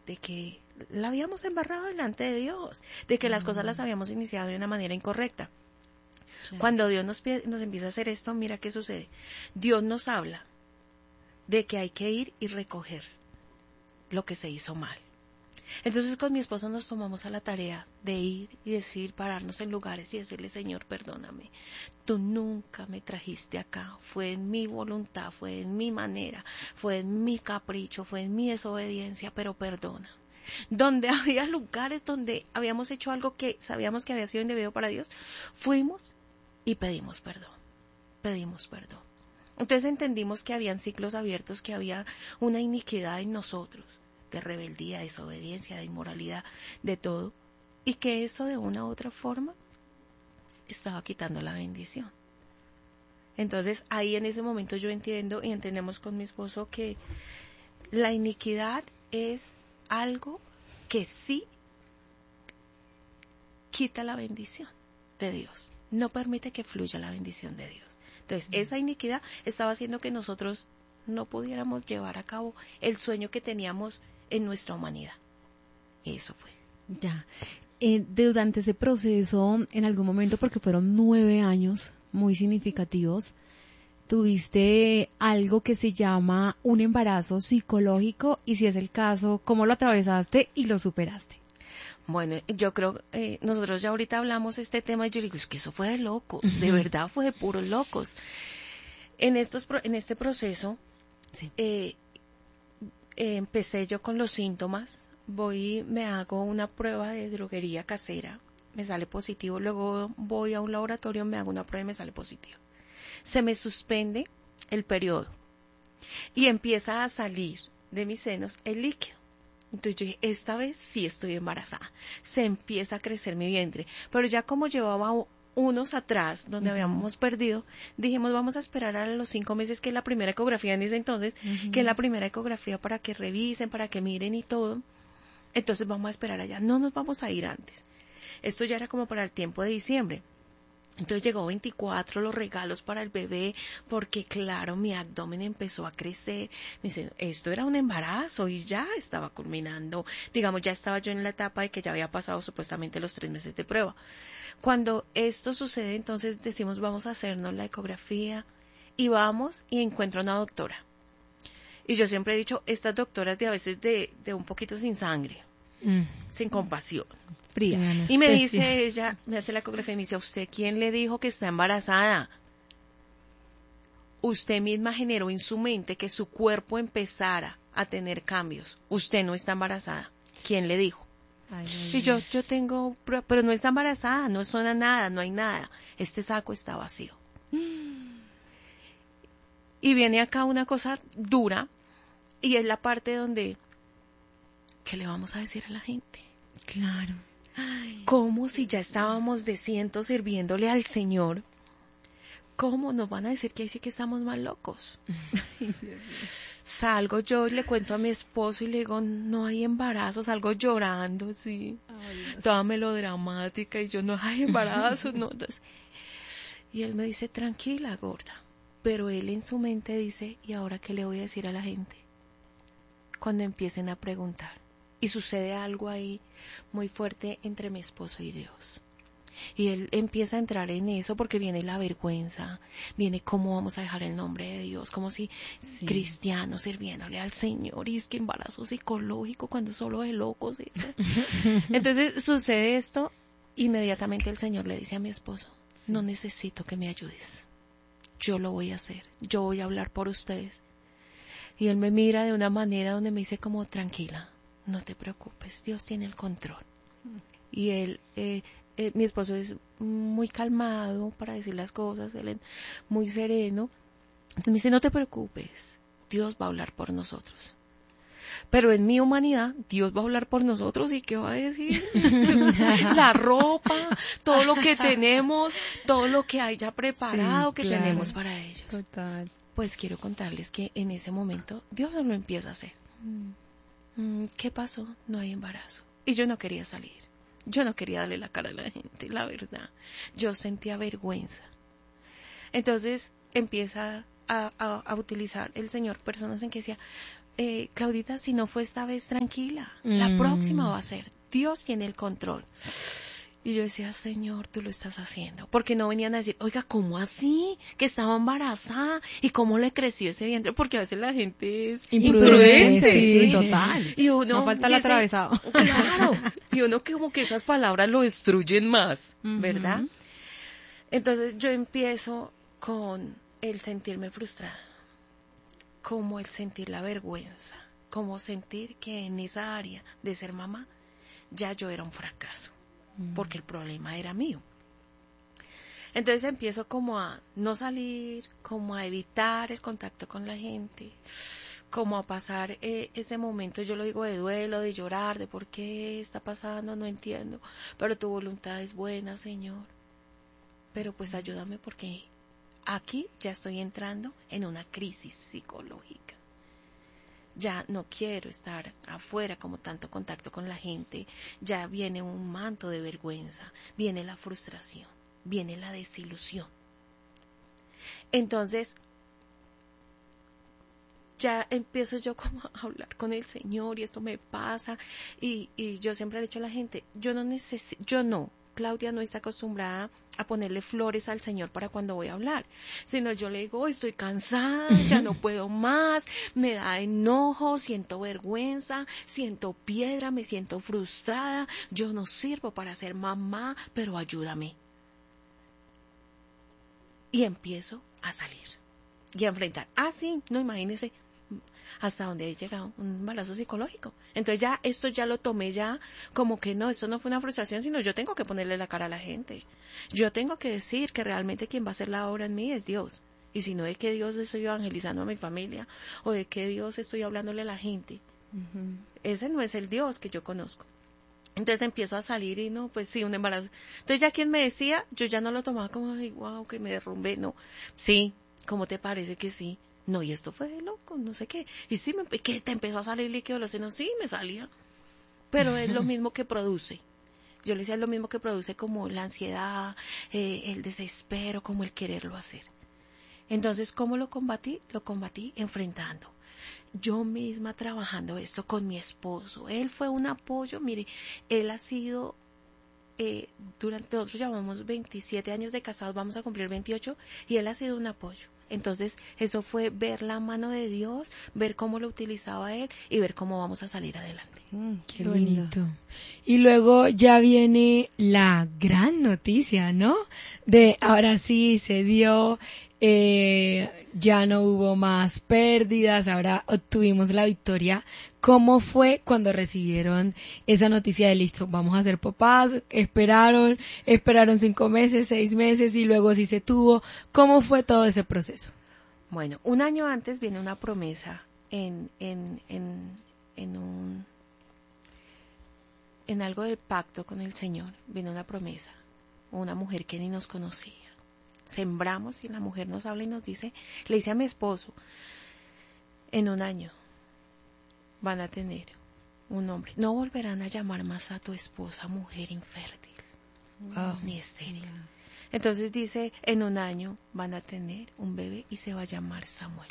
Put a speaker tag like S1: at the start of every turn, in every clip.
S1: de que la habíamos embarrado delante de Dios, de que las cosas las habíamos iniciado de una manera incorrecta. Claro. Cuando Dios nos empieza a hacer esto, mira qué sucede. Dios nos habla de que hay que ir y recoger lo que se hizo mal. Entonces con mi esposo nos tomamos a la tarea de ir y decir, pararnos en lugares y decirle, Señor, perdóname, tú nunca me trajiste acá, fue en mi voluntad, fue en mi manera, fue en mi capricho, fue en mi desobediencia, pero perdona. Donde había lugares donde habíamos hecho algo que sabíamos que había sido indebido para Dios, fuimos y pedimos perdón. Entonces entendimos que habían ciclos abiertos, que había una iniquidad en nosotros, de rebeldía, de desobediencia, de inmoralidad, de todo, y que eso de una u otra forma estaba quitando la bendición. Entonces ahí en ese momento yo entiendo y entendemos con mi esposo que la iniquidad es algo que sí quita la bendición de Dios, no permite que fluya la bendición de Dios. Entonces esa iniquidad estaba haciendo que nosotros no pudiéramos llevar a cabo el sueño que teníamos en nuestra humanidad. Eso fue.
S2: Ya. Durante ese proceso, en algún momento, porque fueron 9 años muy significativos, tuviste algo que se llama un embarazo psicológico, y si es el caso, ¿cómo lo atravesaste y lo superaste?
S1: Bueno, yo creo, nosotros ya ahorita hablamos este tema y yo digo, es que eso fue de locos, de verdad fue de puros locos. En este proceso, sí. Empecé yo con los síntomas, me hago una prueba de droguería casera, me sale positivo, luego voy a un laboratorio, me hago una prueba y me sale positivo. Se me suspende el periodo y empieza a salir de mis senos el líquido. Entonces yo dije, esta vez sí estoy embarazada. Se empieza a crecer mi vientre, pero ya como llevaba unos atrás, donde habíamos perdido, dijimos, vamos a esperar a los 5 meses, que es la primera ecografía en ese entonces, que es la primera ecografía para que revisen, para que miren y todo. Entonces vamos a esperar allá, no nos vamos a ir antes. Esto ya era como para el tiempo de diciembre. Entonces llegó 24, los regalos para el bebé, porque claro, mi abdomen empezó a crecer. Me dice, esto era un embarazo y ya estaba culminando. Digamos, ya estaba yo en la etapa de que ya había pasado supuestamente los 3 meses de prueba. Cuando esto sucede, entonces decimos, vamos a hacernos la ecografía y vamos y encuentro a una doctora. Y yo siempre he dicho, estas doctoras de a veces de un poquito sin sangre, sin compasión.
S2: Frías.
S1: Y me dice ella, me hace la ecografía y me dice, ¿a usted quién le dijo que está embarazada? Usted misma generó en su mente que su cuerpo empezara a tener cambios. Usted no está embarazada. ¿Quién le dijo? Y yo tengo prueba, pero no está embarazada, no suena nada, no hay nada. Este saco está vacío. Y viene acá una cosa dura, y es la parte donde, ¿qué le vamos a decir a la gente?
S2: Claro.
S1: ¿Cómo si ya estábamos de ciento sirviéndole al Señor? ¿Cómo nos van a decir que ahí sí que estamos más locos? Salgo yo y le cuento a mi esposo y le digo, no hay embarazo, salgo llorando, sí, toda melodramática, y yo, no hay embarazo, no. Entonces, y él me dice, tranquila, gorda, pero él en su mente dice, ¿y ahora qué le voy a decir a la gente? Cuando empiecen a preguntar, y sucede algo ahí muy fuerte entre mi esposo y Dios. Y él empieza a entrar en eso porque viene la vergüenza, viene cómo vamos a dejar el nombre de Dios, como si cristianos sirviéndole al Señor, y es que embarazo psicológico cuando solo de locos eso. Entonces sucede esto, inmediatamente el Señor le dice a mi esposo, no necesito que me ayudes, yo lo voy a hacer, yo voy a hablar por ustedes. Y él me mira de una manera donde me dice como, tranquila, no te preocupes, Dios tiene el control. Y él, mi esposo es muy calmado para decir las cosas, él es muy sereno. Entonces me dice, no te preocupes, Dios va a hablar por nosotros. Pero en mi humanidad, Dios va a hablar por nosotros, ¿y qué va a decir? La ropa, todo lo que tenemos, todo lo que hay ya preparado, que tenemos para ellos.
S2: Total.
S1: Pues quiero contarles que en ese momento Dios lo empieza a hacer. ¿Qué pasó? No hay embarazo. Y yo no quería salir. Yo no quería darle la cara a la gente, la verdad. Yo sentía vergüenza. Entonces empieza a utilizar el Señor personas en que decía, Claudita, si no fue esta vez, tranquila, la próxima va a ser, Dios tiene el control. Y yo decía, Señor, tú lo estás haciendo. Porque no venían a decir, oiga, ¿cómo así? Que estaba embarazada. ¿Y cómo le creció ese vientre? Porque a veces la gente es imprudente.
S2: Sí, total.
S1: Y uno,
S2: no falta el atravesado.
S1: Claro. Y uno que como que esas palabras lo destruyen más, ¿verdad? Entonces yo empiezo con el sentirme frustrada. Como el sentir la vergüenza. Como sentir que en esa área de ser mamá, ya yo era un fracaso. Porque el problema era mío. Entonces empiezo como a no salir, como a evitar el contacto con la gente, como a pasar ese momento, yo lo digo, de duelo, de llorar, de por qué está pasando, no entiendo, pero tu voluntad es buena, Señor. Pero pues ayúdame porque aquí ya estoy entrando en una crisis psicológica. Ya no quiero estar afuera como tanto contacto con la gente, ya viene un manto de vergüenza, viene la frustración, viene la desilusión. Entonces, ya empiezo yo como a hablar con el Señor y esto me pasa y yo siempre le he dicho a la gente, Claudia no está acostumbrada a ponerle flores al Señor para cuando voy a hablar, sino yo le digo, estoy cansada, ya no puedo más, me da enojo, siento vergüenza, siento piedra, me siento frustrada, yo no sirvo para ser mamá, pero ayúdame. Y empiezo a salir y a enfrentar. Sí, no, imagínese hasta donde he llegado, un embarazo psicológico. Entonces ya esto ya lo tomé ya como que no, esto no fue una frustración, sino yo tengo que ponerle la cara a la gente. Yo tengo que decir que realmente quien va a hacer la obra en mí es Dios. Y si no, de qué Dios estoy evangelizando a mi familia o de qué Dios estoy hablándole a la gente. Ese no es el Dios que yo conozco. Entonces empiezo a salir y no, pues sí, un embarazo. Entonces ya quien me decía, yo ya no lo tomaba como, ay, wow, que me derrumbé, no. Sí, ¿cómo te parece que sí? No, y esto fue de loco, no sé qué. Y sí, que te empezó a salir líquido de los senos, sí, me salía. Pero es lo mismo que produce. Yo le decía, es lo mismo que produce como la ansiedad, el desespero, como el quererlo hacer. Entonces, ¿cómo lo combatí? Lo combatí enfrentando. Yo misma trabajando esto con mi esposo. Él fue un apoyo, mire, él ha sido... nosotros llevamos 27 años de casados, vamos a cumplir 28, y él ha sido un apoyo. Entonces, eso fue ver la mano de Dios, ver cómo lo utilizaba él y ver cómo vamos a salir adelante.
S3: Qué bonito. Y luego ya viene la gran noticia, ¿no? De ahora sí se dio, ya no hubo más pérdidas, ahora obtuvimos la victoria. ¿Cómo fue cuando recibieron esa noticia de listo, vamos a ser papás? Esperaron 5 meses, 6 meses y luego sí se tuvo. ¿Cómo fue todo ese proceso?
S1: Bueno, un año antes viene una promesa en algo del pacto con el Señor, viene una promesa, una mujer que ni nos conocía. Sembramos y la mujer nos habla y nos dice, le dice a mi esposo, en un año van a tener un hombre. No volverán a llamar más a tu esposa mujer infértil, ni estéril. Entonces dice, en un año van a tener un bebé y se va a llamar Samuel.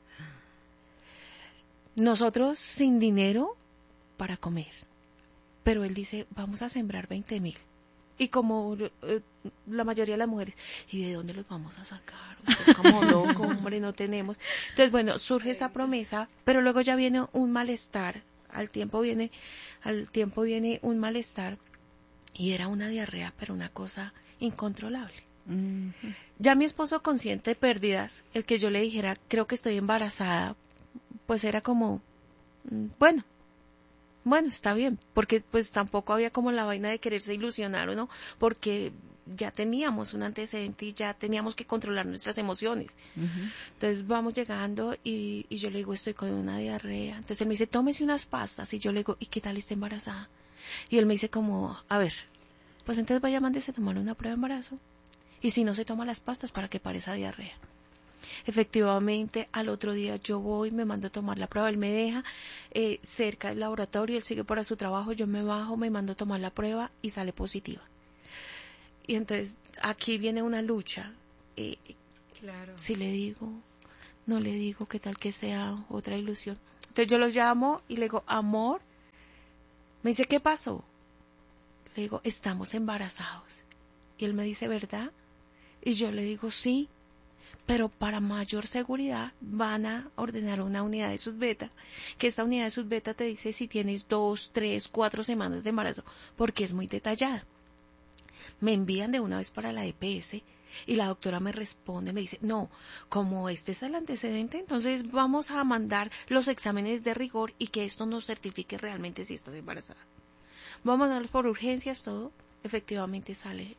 S1: Nosotros sin dinero para comer, pero él dice, vamos a sembrar 20,000. Y como la mayoría de las mujeres, ¿y de dónde los vamos a sacar? Usted es como loco, hombre, no tenemos. Entonces, bueno, surge esa promesa, pero luego ya viene un malestar, al tiempo viene un malestar, y era una diarrea, pero una cosa incontrolable. Ya mi esposo, consciente de pérdidas, el que yo le dijera, creo que estoy embarazada, pues era como, bueno, está bien, porque pues tampoco había como la vaina de quererse ilusionar o no, porque ya teníamos un antecedente y ya teníamos que controlar nuestras emociones. Entonces vamos llegando y yo le digo, estoy con una diarrea. Entonces él me dice, tómese unas pastas. Y yo le digo, ¿y qué tal está embarazada? Y él me dice como, a ver, pues entonces vaya, mándese a tomar una prueba de embarazo. Y si no se toma las pastas, para que pare esa diarrea. Efectivamente, al otro día yo voy, me mando a tomar la prueba, él me deja cerca del laboratorio, él sigue para su trabajo, yo me bajo, me mando a tomar la prueba y sale positiva. Y entonces aquí viene una lucha. Claro. Si le digo, no le digo, qué tal que sea otra ilusión. Entonces yo lo llamo y le digo, amor, me dice, ¿qué pasó? Le digo, estamos embarazados. Y él me dice, ¿verdad? Y yo le digo, sí, pero para mayor seguridad van a ordenar una unidad de Susbeta, que esta unidad de Susbeta te dice si tienes 2, 3, 4 semanas de embarazo, porque es muy detallada. Me envían de una vez para la EPS y la doctora me responde, me dice, no, como este es el antecedente, entonces vamos a mandar los exámenes de rigor y que esto nos certifique realmente si estás embarazada. Vamos a darlos por urgencias, todo. Efectivamente sale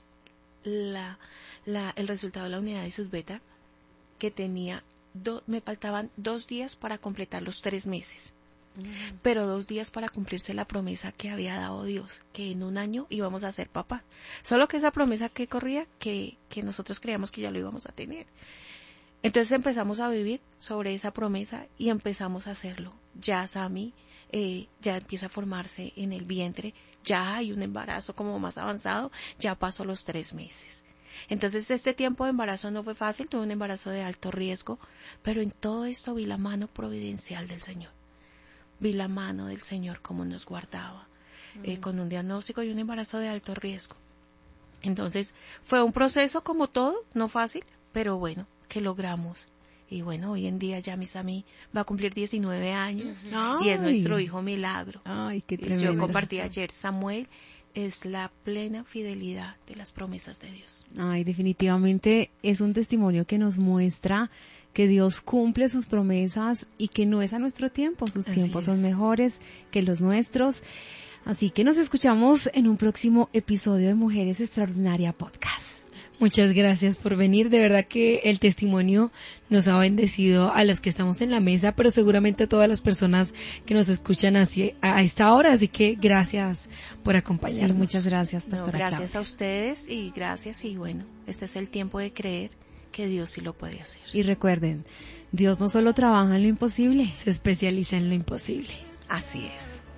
S1: el resultado de la unidad de Susbeta, que tenía, me faltaban 2 días para completar los 3 meses. Pero 2 días para cumplirse la promesa que había dado Dios, que en 1 año íbamos a ser papá. Solo que esa promesa que corría, que nosotros creíamos que ya lo íbamos a tener. Entonces empezamos a vivir sobre esa promesa y empezamos a hacerlo. Ya Sammy ya empieza a formarse en el vientre, ya hay un embarazo como más avanzado, ya pasó los 3 meses. Entonces este tiempo de embarazo no fue fácil, tuve un embarazo de alto riesgo, pero en todo esto vi la mano providencial del Señor. Vi la mano del Señor como nos guardaba, con un diagnóstico y un embarazo de alto riesgo. Entonces fue un proceso como todo, no fácil, pero bueno, que logramos. Y bueno, hoy en día ya mi Sammy va a cumplir 19 años y es nuestro hijo milagro.
S2: Ay, qué
S1: Y
S2: tremendo.
S1: yo compartí ayer, Samuel es la plena fidelidad de las promesas de Dios.
S2: Ay, definitivamente es un testimonio que nos muestra que Dios cumple sus promesas y que no es a nuestro tiempo, sus tiempos son mejores que los nuestros. Así que nos escuchamos en un próximo episodio de Mujeres Extraordinaria Podcast.
S3: Muchas gracias por venir, de verdad que el testimonio nos ha bendecido a los que estamos en la mesa, pero seguramente a todas las personas que nos escuchan a esta hora, así que gracias por acompañarnos.
S2: Sí, muchas gracias, pastora.
S1: No, gracias a ustedes y gracias, y bueno, este es el tiempo de creer que Dios sí lo puede hacer.
S2: Y recuerden, Dios no solo trabaja en lo imposible,
S3: Se especializa en lo imposible.
S1: Así es.